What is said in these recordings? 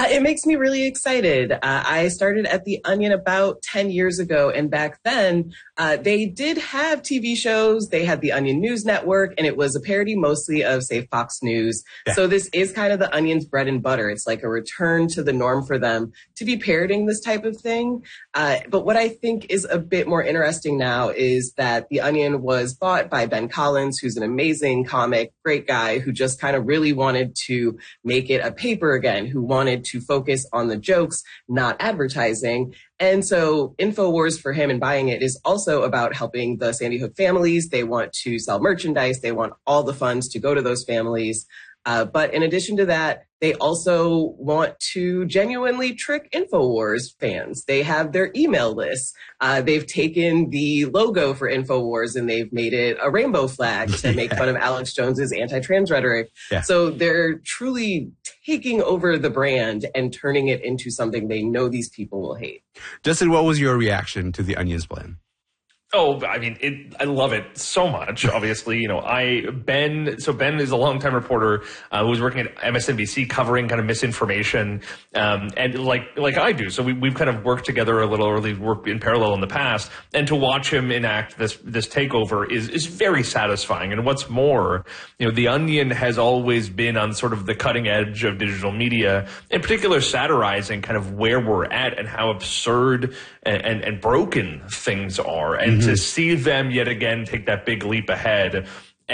It makes me really excited. I started at The Onion about 10 years ago, and back then they did have TV shows. They had The Onion News Network, and it was a parody mostly of, say, Fox News. Yeah. So this is kind of The Onion's bread and butter. It's like a return to the norm for them to be parodying this type of thing. But what I think is a bit more interesting now is that The Onion was bought by Ben Collins, who's an amazing comic, great guy, who just kind of really wanted to make it a paper again, who wanted to focus on the jokes, not advertising. And so InfoWars for him and buying it is also about helping the Sandy Hook families. They want to sell merchandise. They want all the funds to go to those families. But in addition to that, they also want to genuinely trick InfoWars fans. They have their email lists. They've taken the logo for InfoWars and they've made it a rainbow flag to make fun of Alex Jones's anti-trans rhetoric. Yeah. So they're truly taking over the brand and turning it into something they know these people will hate. Justin, what was your reaction to the Onion's plan? Oh, I mean, I love it so much. Obviously, you know, Ben is a longtime reporter who was working at MSNBC covering kind of misinformation, and like I do. So we've kind of worked together a little, or at least worked in parallel in the past. And to watch him enact this takeover is very satisfying. And what's more, you know, The Onion has always been on sort of the cutting edge of digital media, in particular satirizing kind of where we're at and how absurd and broken things are. And to see them yet again take that big leap ahead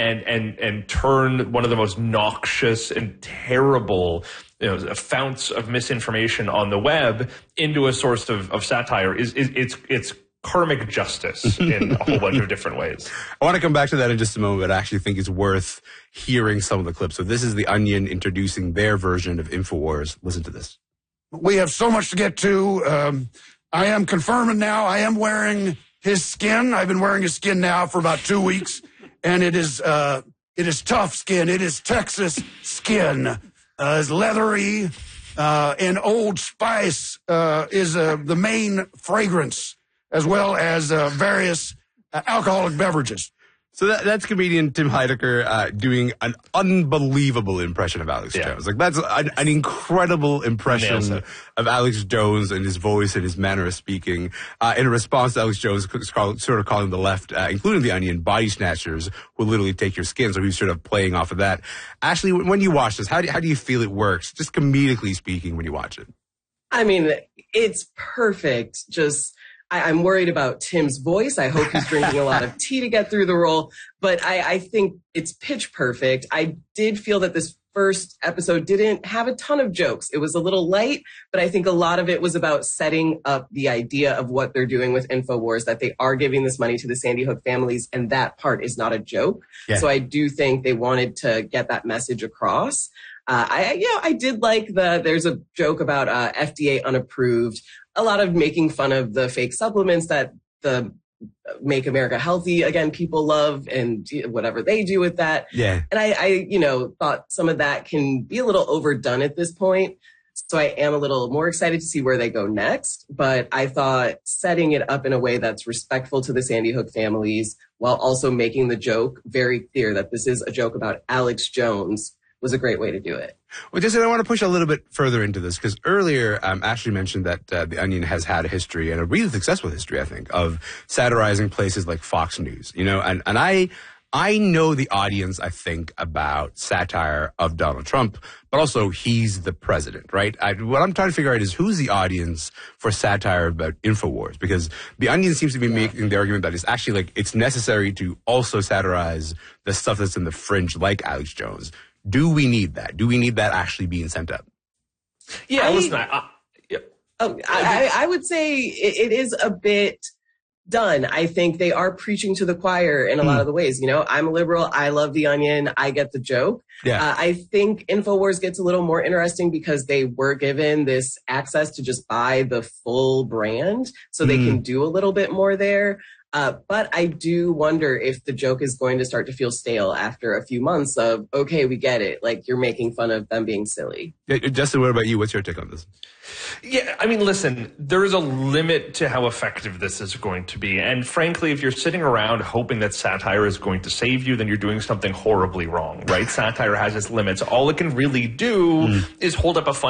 and turn one of the most noxious and terrible, you know, founts of misinformation on the web into a source of satire it's karmic justice in a whole bunch of different ways. I want to come back to that in just a moment, but I actually think it's worth hearing some of the clips. So this is The Onion introducing their version of InfoWars. Listen to this. We have so much to get to. I am confirming now, I am wearing his skin. I've been wearing his skin now for about 2 weeks, and it is tough skin. It is Texas skin. It's leathery, and Old Spice is the main fragrance, as well as various alcoholic beverages. So that's comedian Tim Heidecker doing an unbelievable impression of Alex Jones. Like, that's an incredible impression of Alex Jones and his voice and his manner of speaking. In response to Alex Jones sort of calling the left, including The Onion, body snatchers who literally take your skin. So he's sort of playing off of that. Ashley, when you watch this, how do you feel it works, just comedically speaking, when you watch it? I mean, it's perfect. I'm worried about Tim's voice. I hope he's drinking a lot of tea to get through the role. But I think it's pitch perfect. I did feel that this first episode didn't have a ton of jokes. It was a little light, but I think a lot of it was about setting up the idea of what they're doing with InfoWars, that they are giving this money to the Sandy Hook families, and that part is not a joke. Yeah. So I do think they wanted to get that message across. I did like there's a joke about FDA unapproved. A lot of making fun of the fake supplements that the Make America Healthy, again, people love, and whatever they do with that. Yeah. And I thought some of that can be a little overdone at this point. So I am a little more excited to see where they go next. But I thought setting it up in a way that's respectful to the Sandy Hook families, while also making the joke very clear that this is a joke about Alex Jones, was a great way to do it. Well, Justin, I want to push a little bit further into this, because earlier Ashley mentioned that The Onion has had a history, and a really successful history, I think, of satirizing places like Fox News. You know, and I know the audience, I think, about satire of Donald Trump, but also he's the president, right? What I'm trying to figure out is who's the audience for satire about InfoWars, because The Onion seems to be making the argument that it's actually like it's necessary to also satirize the stuff that's in the fringe, like Alex Jones. Do we need that? Do we need that actually being sent up? Yeah, listen, I would say it is a bit done. I think they are preaching to the choir in a lot of the ways. You know, I'm a liberal. I love The Onion. I get the joke. Yeah. I think InfoWars gets a little more interesting because they were given this access to just buy the full brand, so they can do a little bit more there. But I do wonder if the joke is going to start to feel stale after a few months of, okay, we get it. Like, you're making fun of them being silly. Yeah, Justin, what about you? What's your take on this? Yeah, I mean, listen, there is a limit to how effective this is going to be. And frankly, if you're sitting around hoping that satire is going to save you, then you're doing something horribly wrong, right? Satire has its limits. All it can really do is hold up a